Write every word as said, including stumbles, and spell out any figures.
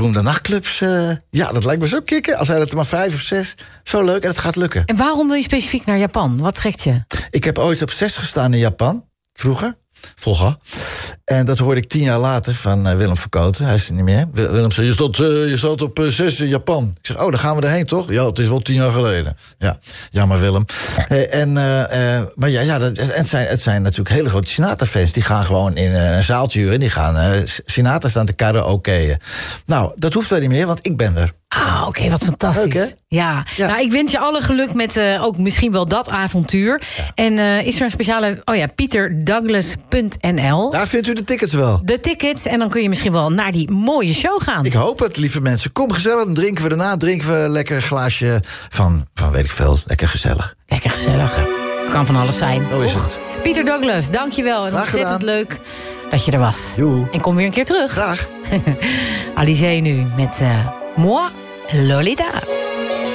beroemde nachtclubs. Uh, ja, dat lijkt me zo kicken. Al zijn het er maar vijf of zes. Zo leuk en het gaat lukken. En waarom wil je specifiek naar Japan? Wat trekt je? Ik heb ooit op zes gestaan in Japan. Vroeger. Vroeger. En dat hoorde ik tien jaar later van uh, Willem Verkoten. Hij is er niet meer. Willem zei, je stond, uh, je stond op uh, zes in Japan. Ik zeg, oh, dan gaan we erheen, toch? Ja, het is wel tien jaar geleden. Ja, jammer Willem. Hey, en, uh, uh, maar ja, ja dat, het, zijn, het zijn natuurlijk hele grote Sinatra-fans. Die gaan gewoon in uh, een zaaltje huren. Die gaan uh, Sinatra staan te karaokeën. Nou, dat hoeft wel niet meer, want ik ben er. Ah, oké, okay, wat fantastisch. Leuk, ja. ja, nou, ik wens je alle geluk met uh, ook misschien wel dat avontuur. Ja. En uh, is er een speciale, oh ja, pieter douglas punt n l. Daar vindt u de tickets wel. De tickets, en dan kun je misschien wel naar die mooie show gaan. Ik hoop het, lieve mensen. Kom gezellig, dan drinken we daarna drinken we lekker een glaasje van, van weet ik veel, lekker gezellig. Lekker gezellig. Ja. Kan van alles zijn. Zo is het. Pieter Douglas, dankjewel. En ontzettend leuk dat je er was. Joe. En kom weer een keer terug. Graag. Alizé nu met uh, Moi, Lolita.